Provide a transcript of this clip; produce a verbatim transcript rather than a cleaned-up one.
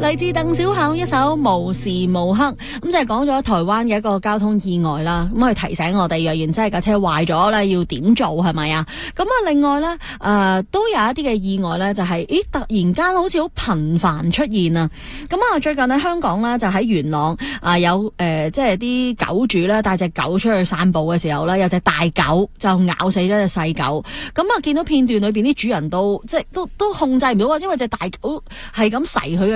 嚟自鄧小巧一首無時無刻，咁就係講咗台灣嘅一個交通意外啦。咁佢提醒我哋，若然真係架車壞咗咧，要點做係咪啊？咁啊，另外咧，誒、呃、都有一啲嘅意外咧，就係、是、咦突然間好似好頻繁出現啊！咁啊，最近喺香港咧，就喺元朗啊、呃、有誒、呃、即係啲狗主咧帶隻狗出去散步嘅時候咧，有隻大狗就咬死咗隻細狗。咁啊，見到片段裏邊啲主人都即係都都控制唔到啊，因為隻大狗係咁噬佢。